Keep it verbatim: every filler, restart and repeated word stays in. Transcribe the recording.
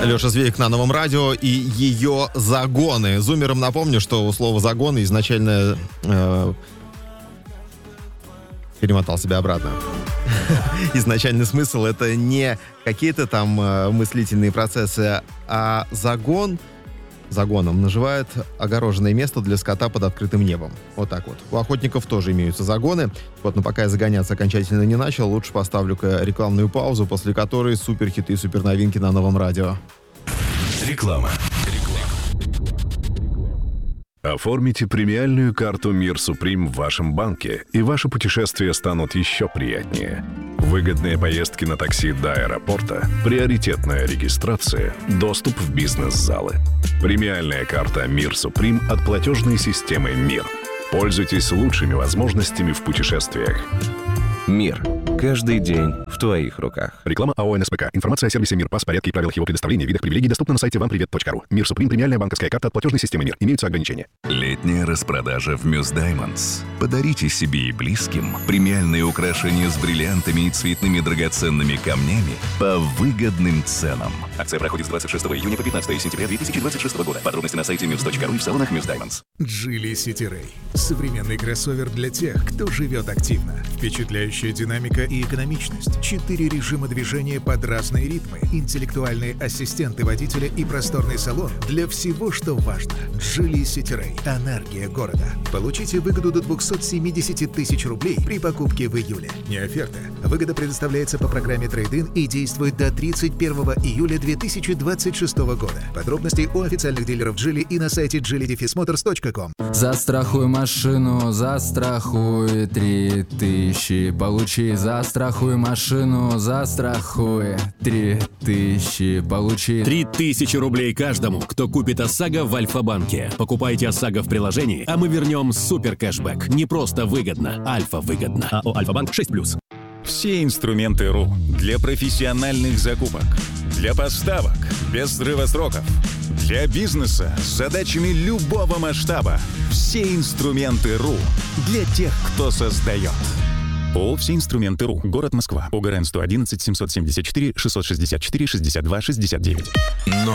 Леша Звейк на Новом радио и ее загоны. Зумерам напомню, что у слова «загоны» изначально... Э, перемотал себя обратно. Изначальный смысл — это не какие-то там э, мыслительные процессы, а загон... Загоном называют огороженное место для скота под открытым небом. Вот так вот. У охотников тоже имеются загоны. Вот, но пока я загоняться окончательно не начал, лучше поставлю-ка рекламную паузу, после которой суперхиты и суперновинки на Новом радио. Реклама. Оформите премиальную карту «Мир Суприм» в вашем банке, и ваши путешествия станут еще приятнее. Выгодные поездки на такси до аэропорта, приоритетная регистрация, доступ в бизнес-залы. Премиальная карта «Мир Суприм» от платежной системы «Мир». Пользуйтесь лучшими возможностями в путешествиях. «Мир». Каждый день в твоих руках. Реклама АО эн эс пэ ка. Информация о сервисе «Мир Пас», порядке и правилах его предоставления, видах привилегий доступна на сайте вам привет точка ру. «Мир Суприм» — премиальная банковская карта от платежной системы «Мир». Имеются ограничения. Летняя распродажа в Мюс Даймондс. Подарите себе и близким премиальные украшения с бриллиантами и цветными драгоценными камнями по выгодным ценам. Акция проходит с двадцать шестого июня по пятнадцатое сентября две тысячи двадцать шестого года. Подробности на сайте мюс точка ру и в салонах Мюс Даймондс. Geely City Ray. Современный кроссовер для тех, кто живет активно. Впечатляющая динамика и экономичность. Четыре режима движения под разные ритмы. Интеллектуальные ассистенты водителя и просторный салон для всего, что важно. Geely City Ray. Энергия города. Получите выгоду до двухсот семидесяти тысяч рублей при покупке в июле. Не оферта. Выгода предоставляется по программе Trade-in и действует до тридцать первого июля две тысячи двадцать шестого года. Подробности у официальных дилеров Geely и на сайте джили моторс точка ком. Застрахуй машину, застрахуй три тысячи. Получи, застрахуй машину, застрахуй три тысячи. Получи три тысячи рублей каждому, кто купит ОСАГО в Альфа-банке. Покупайте ОСАГО в приложении, а мы вернем супер кэшбэк. Не просто выгодно, Альфа выгодно. АО Альфа-банк шесть плюс. Все инструменты РУ для профессиональных закупок, для поставок без срыва сроков, для бизнеса с задачами любого масштаба. Все инструменты РУ для тех, кто создает. ООО «Все инструменты РУ». Город Москва. ОГРН сто одиннадцать семьсот семьдесят четыре шестьсот шестьдесят четыре шестьдесят два шестьдесят девять. Но